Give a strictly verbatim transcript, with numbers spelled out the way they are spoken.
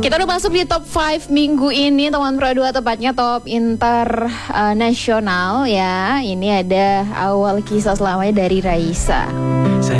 Kita udah masuk di top lima minggu ini, teman Pro dua, tepatnya top internasional ya. Ini ada awal kisah selamanya dari Raisa.